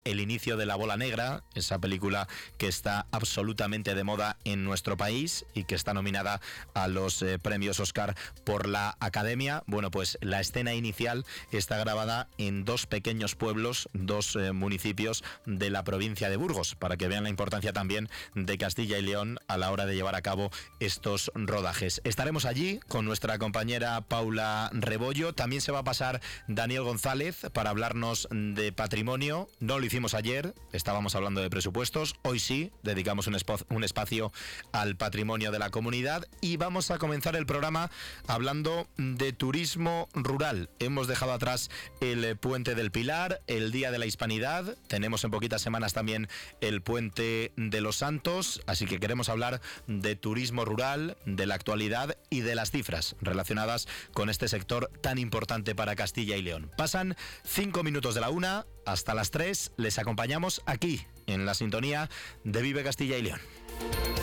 el inicio de La Bola Negra, esa película que está absolutamente de moda en nuestro país y que está nominada a los premios Oscar por la Academia. Bueno, pues la escena inicial está grabada en dos pequeños pueblos, dos municipios de la provincia de Burgos, para que vean la importancia también de Castilla y León a la hora de llevar a cabo estos rodajes. Estaremos allí con nuestra compañera Paula Rebollo. También se va a pasar Daniel González para hablarnos de patrimonio. No lo hicimos ayer, estábamos hablando de presupuestos. Hoy sí, dedicamos un espacio al patrimonio de la comunidad y vamos a comenzar el programa hablando de turismo rural. Hemos dejado atrás el Puente del Pilar, el Día de la Hispanidad. Tenemos en poquitas semanas también el Puente de los Santos, así que queremos hablar de turismo rural, de la actualidad y de las cifras relacionadas con este sector tan importante para Castilla y León. Pasan 5 minutos de la 1, hasta las 3 les acompañamos aquí en la sintonía de Vive Castilla y León.